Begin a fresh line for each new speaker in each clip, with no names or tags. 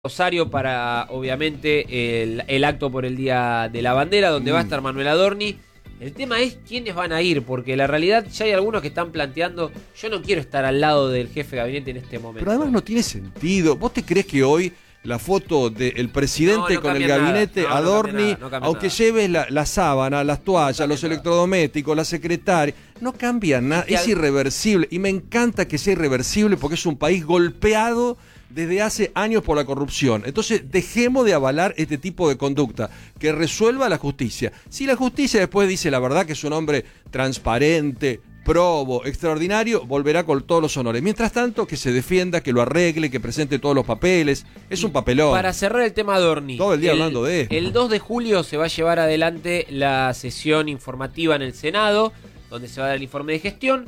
Rosario para, obviamente, el acto por el Día de la Bandera, donde va a estar Manuel Adorni. El tema es quiénes van a ir, porque la realidad ya hay algunos que están planteando, yo no quiero estar al lado del jefe de gabinete en este momento.
Pero además no tiene sentido. ¿Vos te crees que hoy la foto del presidente con el gabinete Adorni, aunque lleves la sábana, las toallas, los electrodomésticos, la secretaria, no cambia nada? Es irreversible. Y me encanta que sea irreversible porque es un país golpeado desde hace años por la corrupción. Entonces dejemos de avalar este tipo de conducta, que resuelva la justicia. Si la justicia después dice la verdad que es un hombre transparente, probo, extraordinario, volverá con todos los honores. Mientras tanto, que se defienda, que lo arregle, que presente todos los papeles. Es un papelón.
Para cerrar el tema Adorni,
todo el día hablando de esto.
El 2 de julio se va a llevar adelante la sesión informativa en el Senado, donde se va a dar el informe de gestión.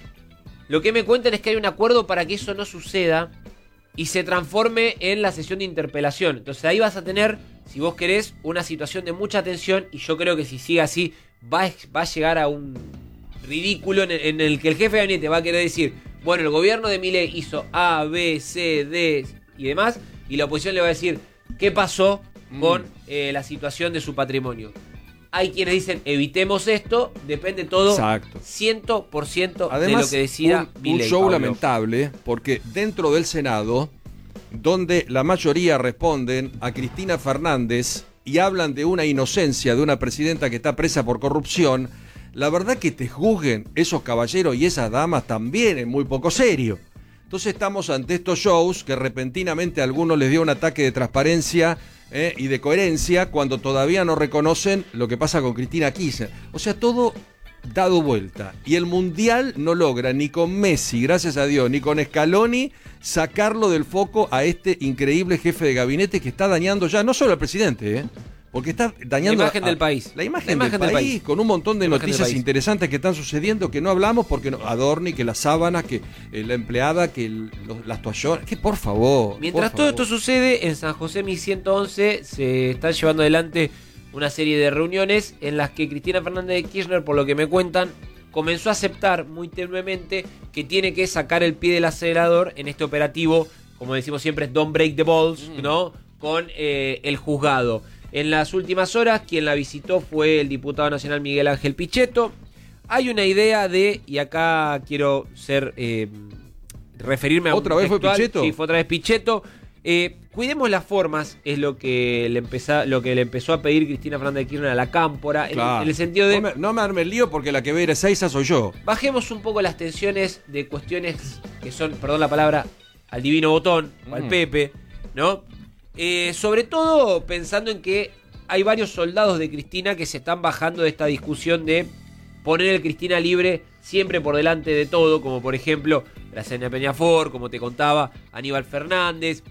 Lo que me cuentan es que hay un acuerdo para que eso no suceda y se transforme en la sesión de interpelación. Entonces ahí vas a tener, si vos querés, una situación de mucha tensión, y yo creo que si sigue así va a llegar a un ridículo en el que el jefe de gabinete va a querer decir, bueno, el gobierno de Milei hizo A, B, C, D y demás, y la oposición le va a decir, ¿qué pasó con la situación de su patrimonio? Hay quienes dicen, evitemos esto, depende todo. Exacto. 100% además, de lo que decida Milei.
Un show lamentable, porque dentro del Senado, donde la mayoría responden a Cristina Fernández y hablan de una inocencia de una presidenta que está presa por corrupción, la verdad que te juzguen esos caballeros y esas damas también es muy poco serio. Entonces estamos ante estos shows que repentinamente a algunos les dio un ataque de transparencia y de coherencia cuando todavía no reconocen lo que pasa con Cristina Kirchner. O sea, todo dado vuelta. Y el Mundial no logra ni con Messi, gracias a Dios, ni con Scaloni sacarlo del foco a este increíble jefe de gabinete que está dañando ya no solo al presidente, porque está dañando
la imagen del país.
La imagen del país, con un montón de noticias interesantes que están sucediendo que no hablamos porque Adorni, que la sábana, que la empleada, que las toallonas, que por favor.
Mientras todo esto sucede, en San José 1111 se están llevando adelante una serie de reuniones en las que Cristina Fernández de Kirchner, por lo que me cuentan, comenzó a aceptar muy tenuemente que tiene que sacar el pie del acelerador en este operativo, como decimos siempre, don't break the balls, ¿no? Con el juzgado. En las últimas horas, quien la visitó fue el diputado nacional Miguel Ángel Pichetto. Hay una idea de, y acá quiero referirme a
¿Otra vez fue Pichetto?
Sí, fue otra vez Pichetto. Cuidemos las formas, es lo que le empezó a pedir Cristina Fernández de Kirchner a la cámpora, claro. En el sentido de...
No me arme el lío porque la que ve eres Seiza soy yo.
Bajemos un poco las tensiones de cuestiones que son, perdón la palabra, al divino botón, o al Pepe, ¿no? Sobre todo pensando en que hay varios soldados de Cristina que se están bajando de esta discusión de poner el Cristina libre siempre por delante de todo, como por ejemplo Graciela Peñafort, como te contaba, Aníbal Fernández.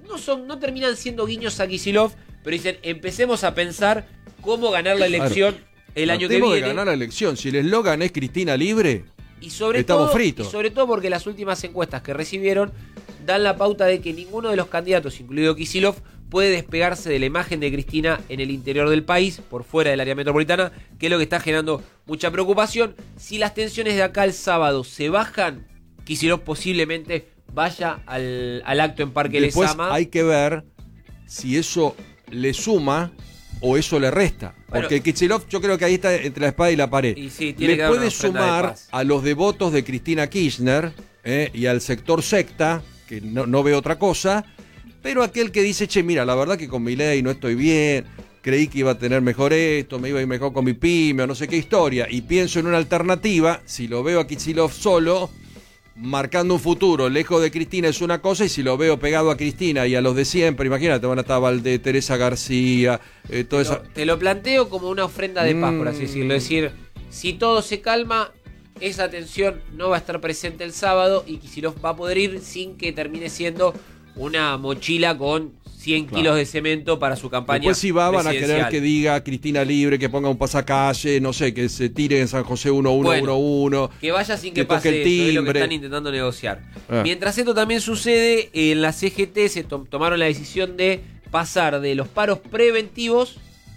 No terminan siendo guiños a Kicillof, pero dicen, empecemos a pensar cómo ganar la elección el año que viene.
De ganar la elección, si el eslogan es Cristina libre,
estamos fritos. Y sobre todo porque las últimas encuestas que recibieron dan la pauta de que ninguno de los candidatos, incluido Kicillof, puede despegarse de la imagen de Cristina en el interior del país, por fuera del área metropolitana, que es lo que está generando mucha preocupación. Si las tensiones de acá el sábado se bajan, Kicillof posiblemente vaya al acto en Parque
Después
Lezama.
Hay que ver si eso le suma o eso le resta. Porque Kicillof, yo creo que ahí está entre la espada y la pared.
Y sí,
le puede sumar a los devotos de Cristina Kirchner y al sector secta, que no ve otra cosa, pero aquel que dice, che, mira, la verdad que con Milei no estoy bien, creí que iba a tener mejor esto, me iba a ir mejor con mi pyme o no sé qué historia, y pienso en una alternativa, si lo veo a Kicillof solo, marcando un futuro lejos de Cristina es una cosa, y si lo veo pegado a Cristina y a los de siempre, imagínate, van a estar Valdés, Teresa García, todo eso.
Te lo planteo como una ofrenda de paz, por así decirlo. Es decir, si todo se calma, esa tensión no va a estar presente el sábado y Kicillof va a poder ir sin que termine siendo una mochila con 100 kilos de cemento para su campaña.
Después si van a querer que diga Cristina libre, que ponga un pasacalle, no sé, que se tire en San José 1111.
Que vaya sin que pase eso, es lo que están intentando negociar. Mientras esto también sucede, en la CGT se tomaron la decisión de pasar de los paros preventivos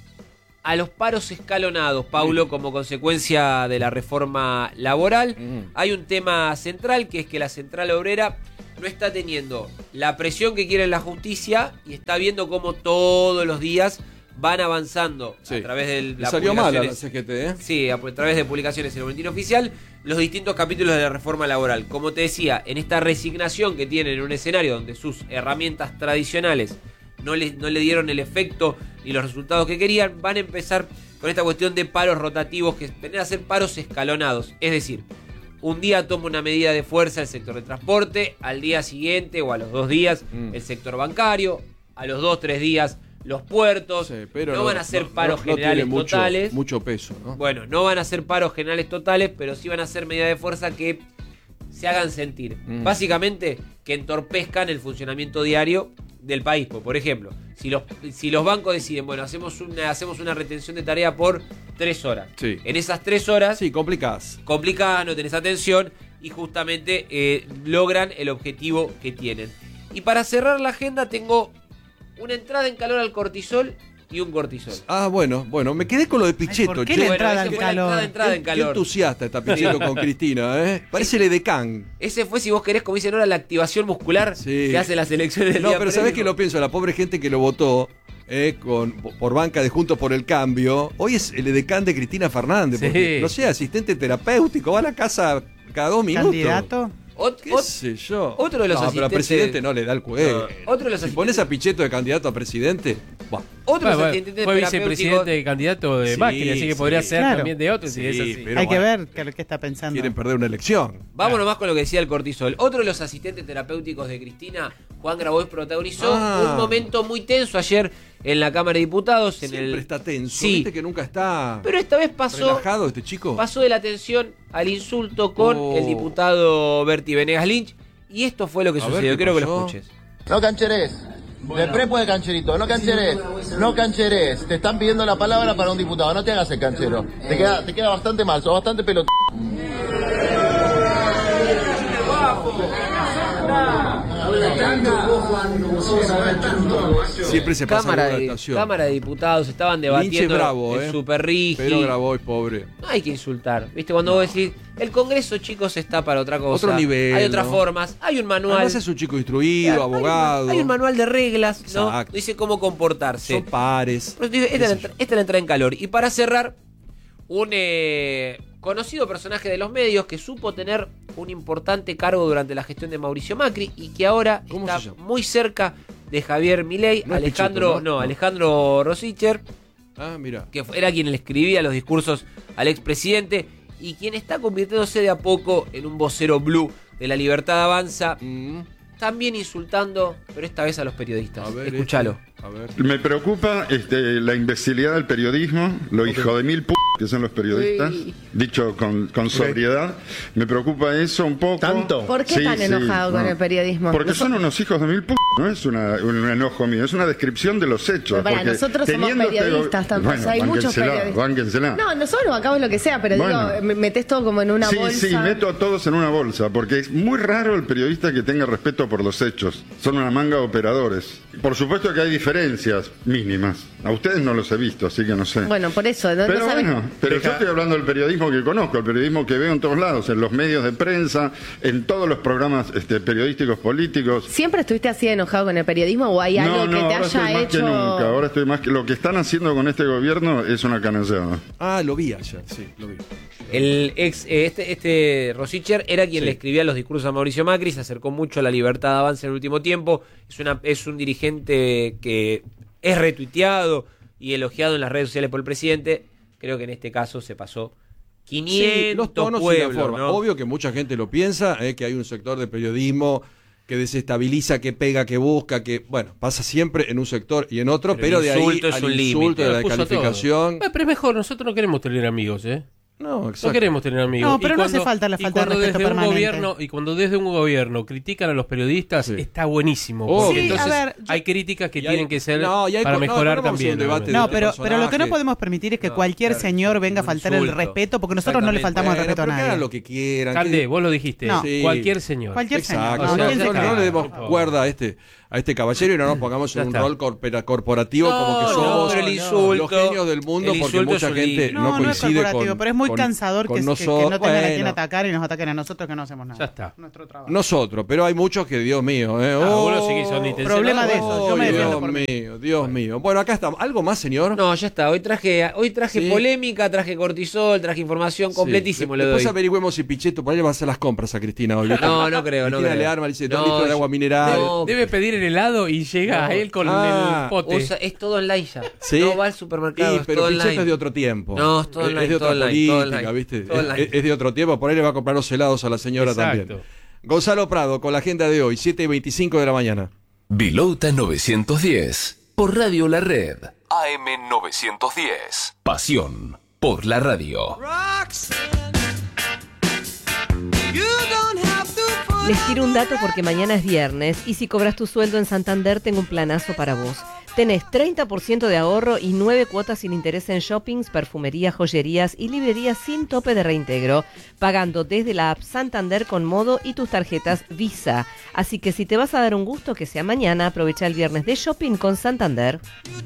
a los paros escalonados, Paulo, como consecuencia de la reforma laboral. Hay un tema central, que es que la Central Obrera no está teniendo la presión que quiere la justicia y está viendo cómo todos los días van avanzando a través de
las salió mal a la CGT,
Sí, a través de publicaciones en el boletín oficial, los distintos capítulos de la reforma laboral. Como te decía, en esta resignación que tienen en un escenario donde sus herramientas tradicionales no le dieron el efecto y los resultados que querían, van a empezar con esta cuestión de paros rotativos que vienen a ser paros escalonados. Es decir, un día toma una medida de fuerza el sector de transporte, al día siguiente o a los 2 días el sector bancario, a los 2-3 días los puertos. Pero no van a ser paros generales totales.
Mucho peso, ¿no?
Bueno, no van a ser paros generales totales, pero sí van a ser medidas de fuerza que se hagan sentir. Básicamente, que entorpezcan el funcionamiento diario del país. Por ejemplo, si los bancos deciden, bueno, hacemos una retención de tarea por 3 horas.
Sí.
En esas 3 horas...
Sí, complicás,
no tenés atención y justamente logran el objetivo que tienen. Y para cerrar la agenda tengo una entrada en calor al cortisol y un cortisol.
Bueno, me quedé con lo de Pichetto.
¿Por qué la entrada en calor?
Qué entusiasta está Pichetto con Cristina, Parece el edecán.
Ese fue, si vos querés, como dicen ahora, la activación muscular que hace las elecciones del día.
No, pero ¿sabés qué lo pienso? La pobre gente que lo votó por banca de Juntos por el Cambio, hoy es el edecán de Cristina Fernández. Porque, no sé, asistente terapéutico, va a la casa cada 2 minutos.
¿Candidato?
¿Qué sé yo?
Otro de los asistentes...
pero al presidente no le da el juego.
Otro de los
si pones a Pichetto de candidato a presidente,
otro de los asistentes
fue vicepresidente de candidato de Macri, así que podría ser también de otros. Si es así.
Hay que ver qué está pensando.
Quieren perder una elección.
Vámonos más con lo que decía el cortisol. Otro de los asistentes terapéuticos de Cristina, Juan Grabois, protagonizó un momento muy tenso ayer en la Cámara de Diputados.
Siempre está tenso, viste que nunca está.
Pero esta vez
relajado este chico.
Pasó de la tensión al insulto con el diputado Berti Venegas Lynch. Y esto fue lo que sucedió. Quiero que lo escuches.
No cancheres. De prepo de cancherito. No cancheres. No cancheres. Te están pidiendo la palabra para un diputado. No te hagas el canchero. Te queda bastante mal. Sos bastante pelotudo.
Siempre se pasa
Cámara de Diputados estaban debatiendo
bravo,
el super rígido.
Pero Grabois, pobre.
No hay que insultar, ¿viste? Cuando vos decís, el Congreso, chicos, está para otra cosa.
Otro nivel.
Hay otras formas, hay un manual.
Además es un chico instruido, abogado.
Hay un manual de reglas, ¿no?
Exacto.
Dice cómo comportarse.
Son pares.
Pero esta es la entrada en calor. Y para cerrar, un conocido personaje de los medios que supo tener un importante cargo durante la gestión de Mauricio Macri y que ahora está muy cerca de Javier Milei, Alejandro Rosicher,
mira,
que era quien le escribía los discursos al expresidente y quien está convirtiéndose de a poco en un vocero blue de La Libertad Avanza, también insultando, pero esta vez a los periodistas. Escúchalo.
Me preocupa la imbecilidad del periodismo, lo hijo de mil que son los periodistas, dicho con sobriedad. Me preocupa eso un poco.
¿Tanto? ¿Por qué tan enojado con el periodismo?
Porque son unos hijos de mil no es un enojo mío, es una descripción de los hechos.
Para nosotros somos periodistas, hay muchos periodistas.
Bánquensela.
No, nosotros bancamos lo que sea, pero digo, metés todo como en una bolsa.
Sí, meto a todos en una bolsa, porque es muy raro el periodista que tenga respeto por los hechos. Son una manga de operadores. Por supuesto que hay diferencias mínimas. A ustedes no los he visto, así que no sé.
Bueno, por eso.
Pero yo estoy hablando del periodismo que conozco, el periodismo que veo en todos lados, en los medios de prensa, en todos los programas periodísticos políticos.
¿Siempre estuviste así enojado con el periodismo o hay algo que te haya hecho?
Que nunca. Ahora estoy más que lo que están haciendo con este gobierno es una canallada.
Lo vi ayer, sí, lo vi.
El ex Rosicher era quien le escribía los discursos a Mauricio Macri, se acercó mucho a La Libertad Avanza en el último tiempo, es un dirigente que es retuiteado y elogiado en las redes sociales por el presidente. Creo que en este caso se pasó 500
los tonos
pueblos,
y la forma.
¿no?
Obvio que mucha gente lo piensa, que hay un sector de periodismo que desestabiliza, que pega, que busca, que, pasa siempre en un sector y en otro, pero de ahí al insulto, de la descalificación.
Pero es mejor, nosotros no queremos tener amigos,
No, exacto.
No queremos tener amigos.
No, pero no hace falta la falta de respeto permanente.
Y cuando desde un gobierno critican a los periodistas, está buenísimo. Porque entonces hay críticas que tienen que ser para mejorar también.
Pero lo que no podemos permitir es que cualquier señor venga a faltar el respeto, porque nosotros no le faltamos el respeto a nadie.
Que hagan lo que quieran.
Caldé, vos lo dijiste. Cualquier señor.
Cualquier señor.
No le demos cuerda a a este caballero y no nos pongamos en un rol corporativo como que somos los genios del mundo, porque mucha gente no coincide con
pero es muy cansador que no tengan a quien atacar y nos ataquen a nosotros que no hacemos nada.
Ya está. Nuestro trabajo. Nosotros, pero hay muchos que, Dios mío,
uno sí que son intencionados.
Problema de eso. Yo me defiendo por mí.
Dios mío. Bueno, acá estamos. ¿Algo más, señor?
No, ya está. Hoy traje polémica, traje cortisol, traje información completísimo.
Después averigüemos si Pichetto por ahí le va a hacer las compras a Cristina hoy.
No creo.
Cristina le arma, le dice 2 litros de agua mineral.
Debe pedir el helado y llega a él con el pote.
Es todo online ya.
¿Sí?
No va al supermercado.
Pero Pichetto es de otro tiempo.
No, es todo online.
Es de otra política, ¿viste? Es de otro tiempo. Por ahí le va a comprar los helados a la señora también. Gonzalo Prado con la agenda de hoy, 7:25 de la mañana.
Vilota 910, por Radio La Red. AM 910. Pasión por la radio.
Les tiro un dato porque mañana es viernes y si cobras tu sueldo en Santander tengo un planazo para vos. Tenés 30% de ahorro y 9 cuotas sin interés en shoppings, perfumerías, joyerías y librerías sin tope de reintegro, pagando desde la app Santander con Modo y tus tarjetas Visa. Así que si te vas a dar un gusto que sea mañana, aprovecha el viernes de shopping con Santander.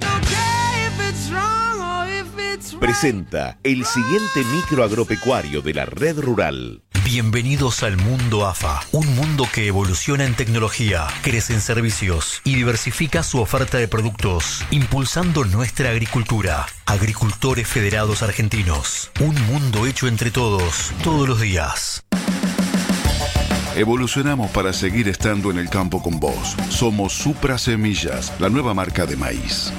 Presenta el siguiente micro agropecuario de la Red Rural.
Bienvenidos al mundo AFA, un mundo que evoluciona en tecnología, crece en servicios y diversifica su oferta de productos, impulsando nuestra agricultura. Agricultores Federados Argentinos, un mundo hecho entre todos, todos los días.
Evolucionamos para seguir estando en el campo con vos. Somos Supra Semillas, la nueva marca de maíz.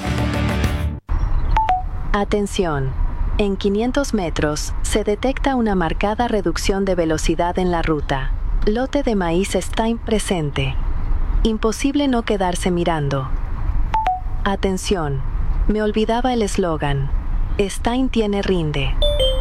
Atención. En 500 metros se detecta una marcada reducción de velocidad en la ruta. Lote de maíz Stein presente. Imposible no quedarse mirando. Atención. Me olvidaba el eslogan. Stein tiene rinde.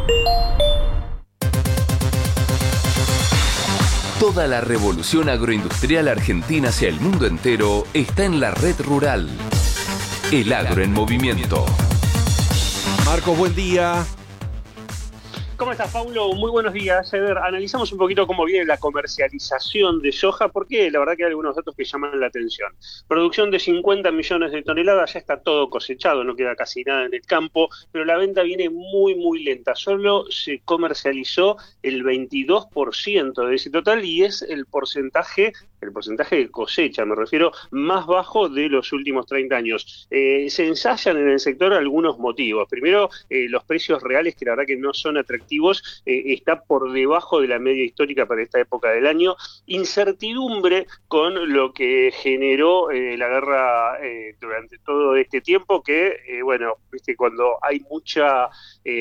Toda la revolución agroindustrial argentina hacia el mundo entero está en la Red Rural. El agro en movimiento.
Marcos, buen día.
¿Cómo estás, Paulo? Muy buenos días. Analizamos un poquito cómo viene la comercialización de soja, porque la verdad que hay algunos datos que llaman la atención. Producción de 50 millones de toneladas, ya está todo cosechado, no queda casi nada en el campo, pero la venta viene muy, muy lenta. Solo se comercializó el 22% de ese total y es el porcentaje de cosecha, me refiero, más bajo de los últimos 30 años. Se ensayan en el sector algunos motivos. Primero, los precios reales, que la verdad que no son atractivos, está por debajo de la media histórica para esta época del año. Incertidumbre con lo que generó la guerra durante todo este tiempo, que, viste, cuando hay mucha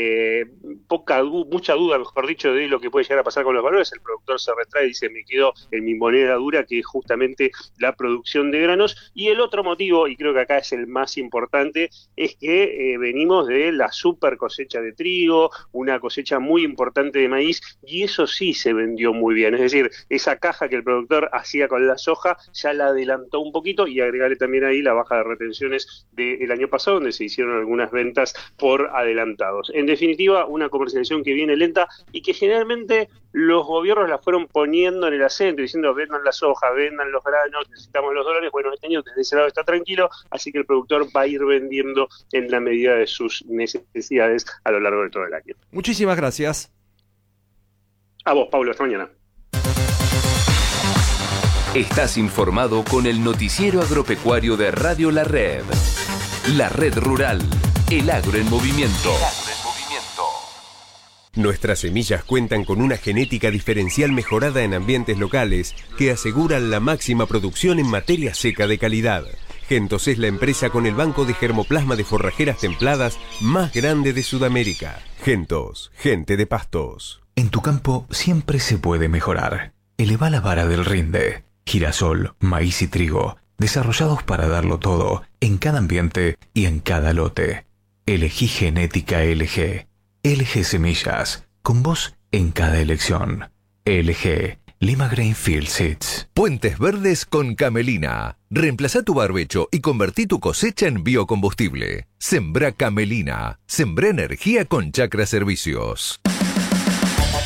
duda, mejor dicho, de lo que puede llegar a pasar con los valores, el productor se retrae y dice, me quedo en mi moneda dura, que es justamente la producción de granos. Y el otro motivo, y creo que acá es el más importante, es que venimos de la super cosecha de trigo, una cosecha muy importante de maíz, y eso sí se vendió muy bien. Es decir, esa caja que el productor hacía con la soja ya la adelantó un poquito, y agregarle también ahí la baja de retenciones del año pasado, donde se hicieron algunas ventas por adelantados. En definitiva, una comercialización que viene lenta y que generalmente los gobiernos la fueron poniendo en el acento, diciendo vendan la soja, vendan los granos, necesitamos los dólares. Bueno, este año desde ese lado está tranquilo, así que el productor va a ir vendiendo en la medida de sus necesidades a lo largo de todo el año.
Muchísimas gracias.
A vos, Pablo, hasta mañana.
Estás informado con el noticiero agropecuario de Radio La Red. La Red Rural, el agro en movimiento.
Nuestras semillas cuentan con una genética diferencial mejorada en ambientes locales que aseguran la máxima producción en materia seca de calidad. Gentos es la empresa con el banco de germoplasma de forrajeras templadas más grande de Sudamérica. Gentos, gente de pastos.
En tu campo siempre se puede mejorar. Eleva la vara del rinde. Girasol, maíz y trigo, desarrollados para darlo todo, en cada ambiente y en cada lote. Elegí genética LG. LG Semillas, con vos en cada elección. LG, Lima Grainfield Seeds.
Puentes Verdes con Camelina. Reemplazá tu barbecho y convertí tu cosecha en biocombustible. Sembrá Camelina. Sembrá energía con Chacra Servicios.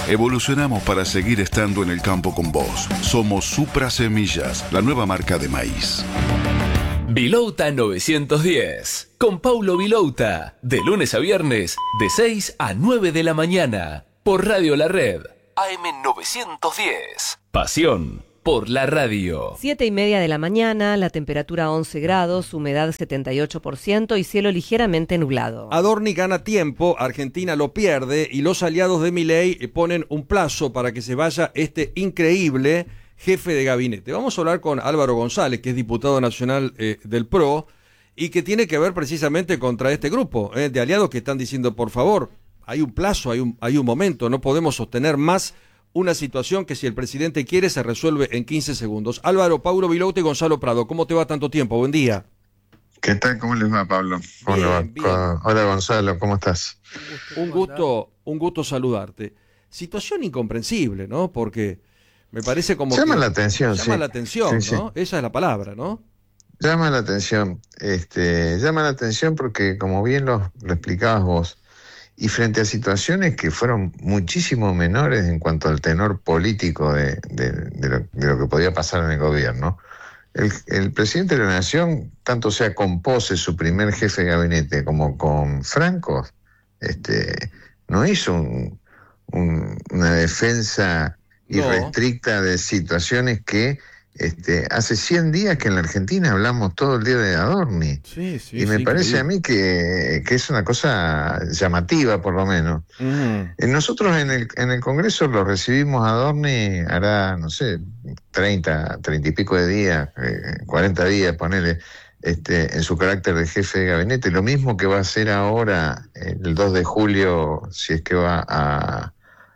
Evolucionamos para seguir estando en el campo con vos. Somos Supra Semillas, la nueva marca de maíz.
Vilouta 910, con Paulo Vilouta, de lunes a viernes, de 6 a 9 de la mañana, por Radio La Red, AM 910. Pasión por la radio.
7:30 de la mañana, la temperatura 11 grados, humedad 78% y cielo ligeramente nublado.
Adorni gana tiempo, Argentina lo pierde y los aliados de Milei ponen un plazo para que se vaya este increíble jefe de gabinete. Vamos a hablar con Álvaro González, que es diputado nacional del PRO y que tiene que ver precisamente contra este grupo de aliados que están diciendo, por favor, hay un plazo, hay un momento, no podemos sostener más una situación que si el presidente quiere se resuelve en 15 segundos. Álvaro, Paulo Vilouta y Gonzalo Prado, ¿cómo te va tanto tiempo? Buen día.
¿Qué tal? ¿Cómo les va, Pablo? Bien. Hola, Gonzalo, ¿cómo estás?
Un gusto saludarte. Situación incomprensible, ¿no? Porque me parece como
llama la atención,
¿no?
Sí.
Esa es la palabra, ¿no?
Llama la atención. Llama la atención porque, como bien lo explicabas vos, y frente a situaciones que fueron muchísimo menores en cuanto al tenor político de lo que podía pasar en el gobierno, el presidente de la Nación, tanto sea con Pose, su primer jefe de gabinete, como con Franco, no hizo una defensa irrestricta de situaciones que hace 100 días que en la Argentina hablamos todo el día de Adorni. Y me parece a mí que es una cosa llamativa, por lo menos. Nosotros en el Congreso lo recibimos a Adorni hará, no sé, 30 y pico de días, 40 días, ponele, en su carácter de jefe de gabinete. Lo mismo que va a hacer ahora, el 2 de julio, si es que va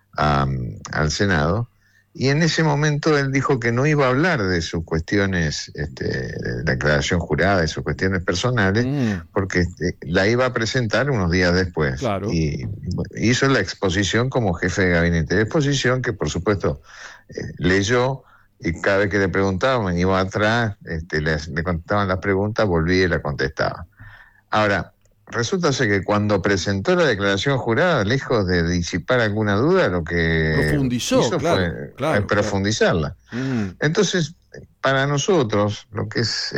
al Senado. Y en ese momento él dijo que no iba a hablar de sus cuestiones, de la declaración jurada, de sus cuestiones personales, porque la iba a presentar unos días después.
Claro.
Y hizo la exposición como jefe de gabinete. Exposición que, por supuesto, leyó, y cada vez que le preguntaban, iba atrás, le contestaban las preguntas, volvía y la contestaba. Ahora, resulta ser que cuando presentó la declaración jurada, lejos de disipar alguna duda, lo que
profundizó,
hizo fue profundizarla. Entonces, para nosotros, lo que es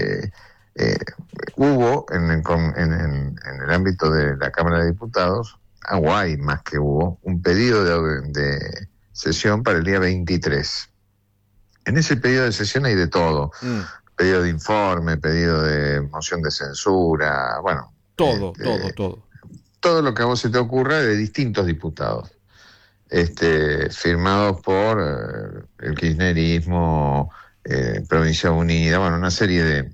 hubo en el ámbito de la Cámara de Diputados, hay más que hubo, un pedido de sesión para el día 23. En ese pedido de sesión hay de todo. Pedido de informe, pedido de moción de censura, bueno,
todo.
Todo lo que a vos se te ocurra de distintos diputados, firmados por el kirchnerismo, Provincia Unida, bueno, una serie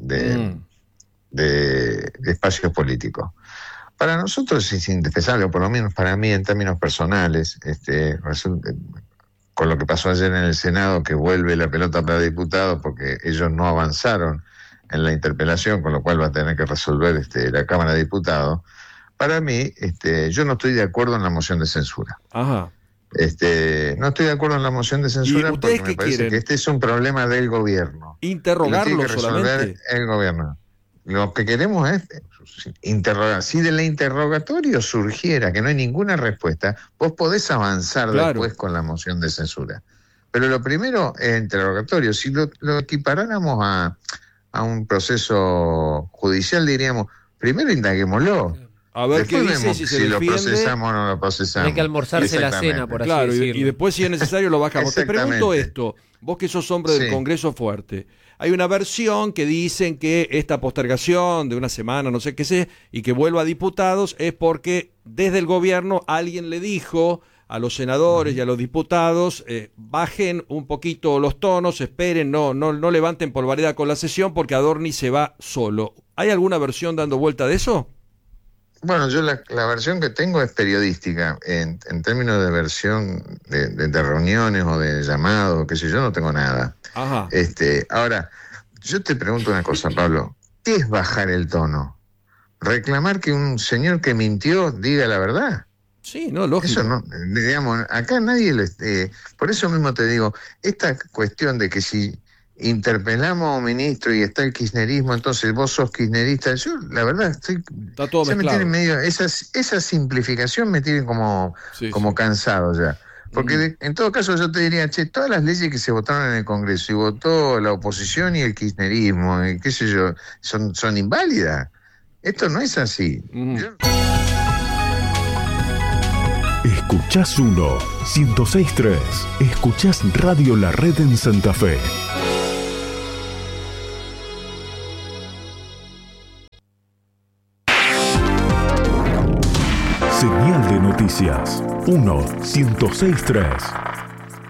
de espacios políticos. Para nosotros es indispensable, o por lo menos para mí en términos personales, con lo que pasó ayer en el Senado, que vuelve la pelota para diputados porque ellos no avanzaron en la interpelación, con lo cual va a tener que resolver la Cámara de Diputados. Para mí, yo no estoy de acuerdo en la moción de censura.
Ajá.
No estoy de acuerdo en la moción de censura porque me parece que este es un problema del gobierno.
Interrogarlo solamente.
El gobierno. Lo que queremos es interrogar. Si de la interrogatorio surgiera que no hay ninguna respuesta, vos podés avanzar después con la moción de censura. Pero lo primero es interrogatorio. Si lo equiparáramos a un proceso judicial, diríamos, primero indaguémoslo.
A ver qué dice, si
lo procesamos o no lo procesamos.
Hay que almorzarse la cena, por así decirlo.
Y después, si es necesario, lo bajamos. Te pregunto esto, vos que sos hombre del Congreso fuerte. Hay una versión que dicen que esta postergación de una semana, no sé qué sé, y que vuelva a diputados, es porque desde el gobierno alguien le dijo a los senadores y a los diputados, bajen un poquito los tonos, esperen, no levanten polvareda con la sesión porque Adorni se va solo. ¿Hay alguna versión dando vuelta de eso?
Bueno, yo la versión que tengo es periodística. En términos de versión de reuniones o de llamados, qué sé yo, no tengo nada.
Ajá.
Ahora, yo te pregunto una cosa, Pablo. ¿Qué es bajar el tono? ¿Reclamar que un señor que mintió diga la verdad?
Sí, no, lógico.
Eso no, digamos, acá nadie por eso mismo te digo, esta cuestión de que si interpelamos a un ministro y está el kirchnerismo, entonces vos sos kirchnerista, yo la verdad
está todo mezclado.
Me tiene medio, esa simplificación me tiene como cansado ya. Porque en todo caso yo te diría, todas las leyes que se votaron en el Congreso y votó la oposición y el kirchnerismo, y qué sé yo, son inválidas. Esto no es así.
Escuchás 106.3. Escuchás Radio La Red en Santa Fe. Señal de noticias 106.3.